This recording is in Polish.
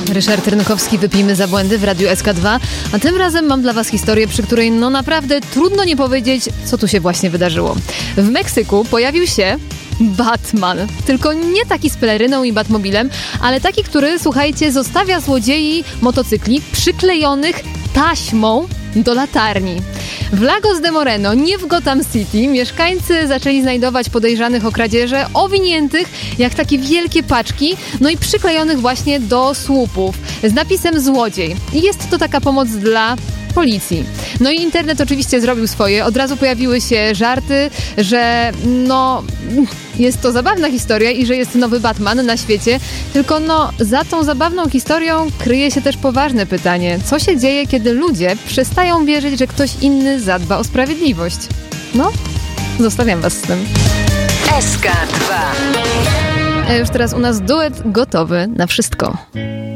Ryszard Rynkowski, Wypijmy za błędy w Radiu SK2, a tym razem mam dla was historię, przy której no naprawdę trudno nie powiedzieć, co tu się właśnie wydarzyło. W Meksyku pojawił się Batman. Tylko nie taki z peleryną i Batmobilem, ale taki, który, słuchajcie, zostawia złodziei motocykli przyklejonych taśmą do latarni. W Lagos de Moreno, nie w Gotham City, mieszkańcy zaczęli znajdować podejrzanych o kradzieże, owiniętych jak takie wielkie paczki, no i przyklejonych właśnie do słupów z napisem złodziej. I jest to taka pomoc dla policji. No i internet oczywiście zrobił swoje. Od razu pojawiły się żarty, że no jest to zabawna historia i że jest nowy Batman na świecie. Tylko no za tą zabawną historią kryje się też poważne pytanie. Co się dzieje, kiedy ludzie przestają wierzyć, że ktoś inny zadba o sprawiedliwość? No, zostawiam was z tym. SK2. A już teraz u nas duet gotowy na wszystko.